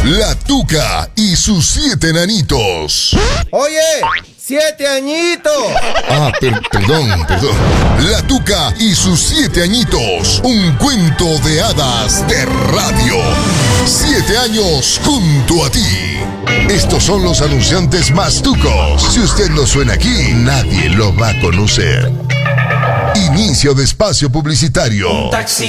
La Tuca y sus 7 enanitos. Oye, 7 añitos. Perdón. La Tuca y sus 7 añitos. Un cuento de hadas de radio. 7 años junto a ti. Estos son los anunciantes más tucos. Si usted no suena aquí, nadie lo va a conocer. Inicio de espacio publicitario. Un taxi